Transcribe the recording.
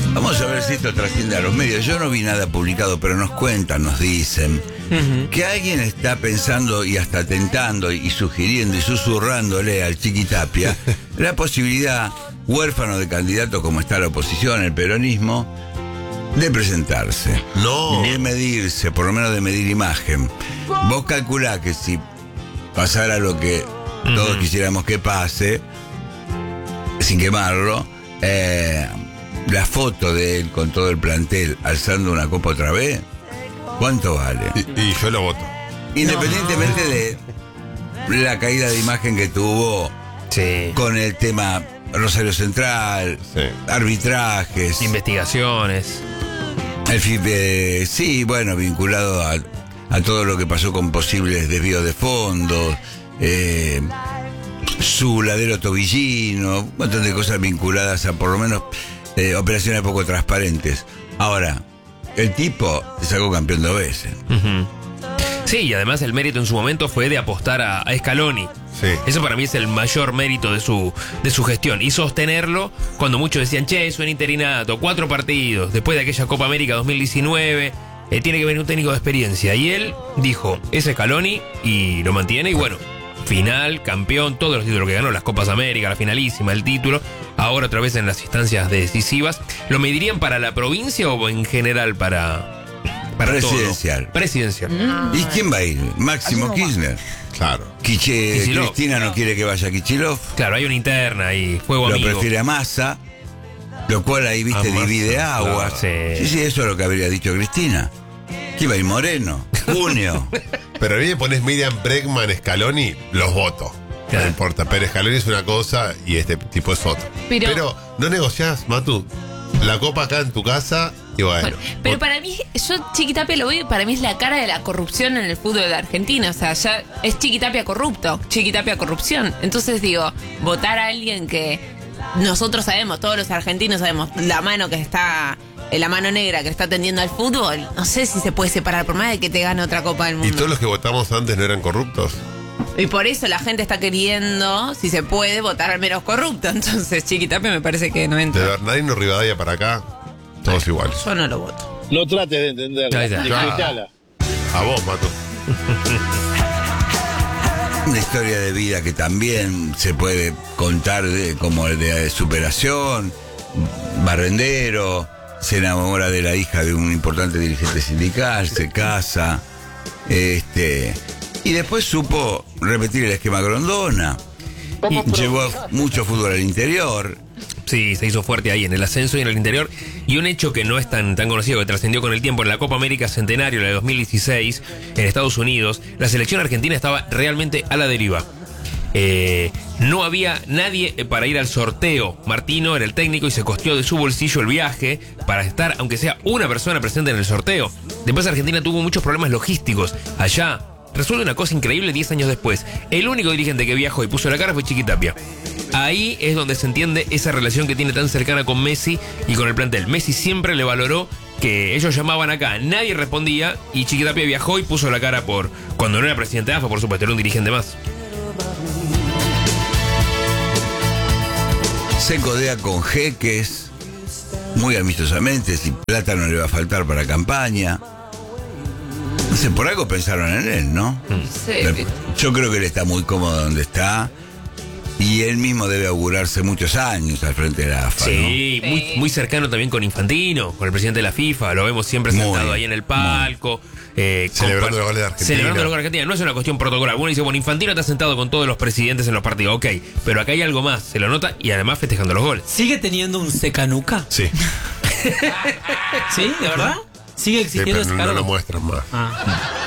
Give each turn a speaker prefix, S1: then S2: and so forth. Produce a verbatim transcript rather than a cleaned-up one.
S1: Vamos a ver si esto trasciende a los medios. Yo no vi nada publicado, pero nos cuentan, nos dicen uh-huh. que alguien está pensando y hasta tentando y sugiriendo y susurrándole al Chiquitapia la posibilidad, huérfano de candidato como está la oposición, el peronismo, de presentarse.
S2: No.
S1: De medirse, por lo menos de medir imagen. Vos calculá que si pasara lo que uh-huh. todos quisiéramos que pase, sin quemarlo, eh... la foto de él con todo el plantel alzando una copa otra vez, ¿cuánto vale?
S2: Y, y yo lo voto.
S1: Independientemente no. de la caída de imagen que tuvo
S3: sí.
S1: con el tema Rosario Central, sí. arbitrajes,
S3: investigaciones.
S1: El F I P, eh, sí, bueno, vinculado a, a todo lo que pasó con posibles desvíos de fondos, eh, su ladero tobillino, un montón de cosas vinculadas a por lo menos Eh, operaciones poco transparentes. Ahora, el tipo se sacó campeón dos veces.
S3: Uh-huh. Sí, y además el mérito en su momento fue de apostar a, a Scaloni.
S2: Sí.
S3: Eso para mí es el mayor mérito de su, de su gestión. Y sostenerlo cuando muchos decían, che, es un interinato, cuatro partidos, después de aquella Copa América dos mil diecinueve, eh, tiene que venir un técnico de experiencia. Y él dijo, es Scaloni, y lo mantiene, y bueno, final, campeón, todos los títulos que ganó, las Copas América, la finalísima, el título, ahora otra vez en las instancias decisivas. ¿Lo medirían para la provincia o en general para, para
S1: presidencial?
S3: Todo? Presidencial.
S1: Mm. ¿Y quién va a ir? Máximo Kirchner.
S2: Claro.
S1: Quiche, Cristina no quiere que vaya Kicillof.
S3: Claro, hay una interna y fuego
S1: lo
S3: amigo.
S1: Lo prefiere a Massa, lo cual ahí, viste, a divide Massa, agua.
S3: Claro, sí.
S1: sí, sí, eso es lo que habría dicho Cristina. ¿Qué iba a ir Moreno? Junio.
S2: Pero a mí me pones Miriam Bregman, Scaloni, los voto. No importa, pero Scaloni es una cosa y este tipo es otra. Pero, pero no negociás, Matu, la copa acá en tu casa y bueno.
S4: bueno pero vos... para mí, yo Chiquitapia lo veo y para mí es la cara de la corrupción en el fútbol de Argentina. O sea, ya es Chiquitapia corrupto, Chiquitapia corrupción. Entonces digo, votar a alguien que nosotros sabemos, todos los argentinos sabemos, la mano que está... la mano negra que está atendiendo al fútbol, no sé si se puede separar por más de que te gane otra Copa del Mundo.
S2: ¿Y todos los que votamos antes no eran corruptos?
S4: Y por eso la gente está queriendo, si se puede, votar al menos corrupto. Entonces Chiquitapia me parece que no entra.
S2: De Bernardino Rivadavia para acá, todos
S4: Ay,
S2: iguales.
S4: Yo no lo voto.
S5: No trates de entenderla.
S2: Ah, a vos, Mato.
S1: Una historia de vida que también se puede contar de, como de superación, barrendero, se enamora de la hija de un importante dirigente sindical, se casa, este, y después supo repetir el esquema Grondona, y llevó mucho fútbol al interior.
S3: Sí, se hizo fuerte ahí en el ascenso y en el interior. Y un hecho que no es tan, tan conocido, que trascendió con el tiempo, en la Copa América Centenario, la de dos mil dieciséis, en Estados Unidos, la selección argentina estaba realmente a la deriva. Eh, no había nadie para ir al sorteo. Martino era el técnico y se costeó de su bolsillo el viaje para estar, aunque sea una persona presente en el sorteo. Después Argentina tuvo muchos problemas logísticos. Allá resuelve una cosa increíble diez años después. El único dirigente que viajó y puso la cara fue Chiquitapia. Ahí es donde se entiende esa relación que tiene tan cercana con Messi y con el plantel. Messi siempre le valoró que ellos llamaban acá, nadie respondía, y Chiquitapia viajó y puso la cara por... Cuando no era presidente de A F A, por supuesto, era un dirigente más.
S1: Se codea con jeques, muy amistosamente, si plata no le va a faltar para campaña. No sé, por algo pensaron en él, ¿no?
S4: Sí.
S1: Yo creo que él está muy cómodo donde está. Y él mismo debe augurarse muchos años al frente de la A F A,
S3: sí,
S1: ¿no?
S3: muy, muy cercano también con Infantino, con el presidente de la FIFA. Lo vemos siempre muy, sentado ahí en el palco. Eh,
S2: celebrando los goles de Argentina.
S3: Celebrando los goles de Argentina. No es una cuestión protocolar. Uno dice, bueno, Infantino está sentado con todos los presidentes en los partidos. Ok, pero acá hay algo más. Se lo nota y además festejando los goles.
S6: ¿Sigue teniendo un secanuca?
S2: Sí.
S6: ¿Sí? ¿De verdad? ¿Sigue existiendo
S2: sí, pero
S6: ese
S2: no, no lo muestran más.
S6: Ah.